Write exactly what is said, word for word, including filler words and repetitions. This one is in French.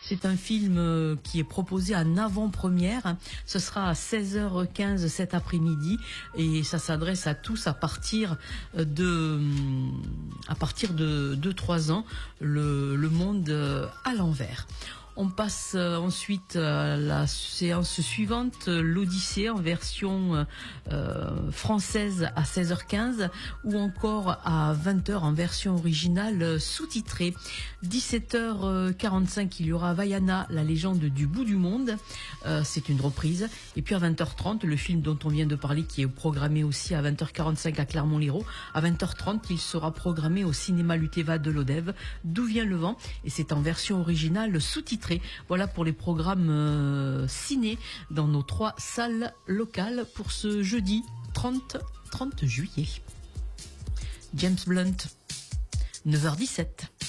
C'est un film qui est proposé en avant-première. Ce sera à seize heures quinze cet après-midi et ça s'adresse à tous à partir de à partir de deux trois ans. Le, le monde à l'envers. On passe ensuite à la séance suivante, l'Odyssée en version euh, française à seize heures quinze ou encore à vingt heures en version originale sous-titrée. dix-sept heures quarante-cinq, il y aura Vaiana, la légende du bout du monde. Euh, c'est une reprise. Et puis à vingt heures trente, le film dont on vient de parler qui est programmé aussi à vingt heures quarante-cinq à Clermont-Lérault. À vingt heures trente, il sera programmé au cinéma Luteva de Lodève, D'où vient le vent. Et c'est en version originale sous-titrée. Voilà pour les programmes euh, ciné dans nos trois salles locales pour ce jeudi trente juillet. James Blunt, neuf heures dix-sept.